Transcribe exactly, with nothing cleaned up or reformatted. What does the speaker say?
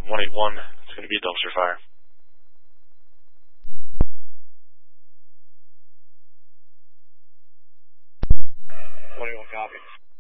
one eight one. It's going to be a dumpster fire. one eight one copy.